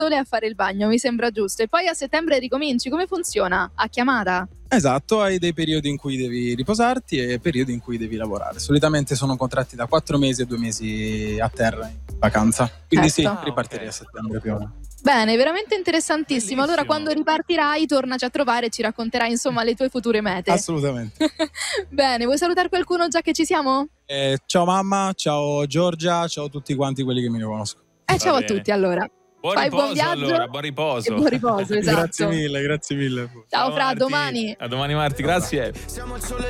sole e a fare il bagno, mi sembra giusto. E poi a settembre ricominci, come funziona? A chiamata? Esatto, hai dei periodi in cui devi riposarti e periodi in cui devi lavorare. Solitamente sono contratti da 4 mesi e 2 mesi a terra in vacanza. Quindi Certo. sì, ripartirei a settembre più o meno. Bene, veramente interessantissimo. Allora Bellissimo. quando ripartirai tornaci a trovare e ci racconterai insomma le tue future mete. Assolutamente. Bene, vuoi salutare qualcuno già che ci siamo? Ciao mamma, ciao Giorgia, ciao a tutti quanti quelli che mi conoscono. Ciao a bene. tutti allora. Buon Fai riposo buon viaggio allora, buon riposo. e buon riposo, esatto. Grazie mille. Ciao Fra, a Marti. domani. A domani Marti, grazie. Siamo al sole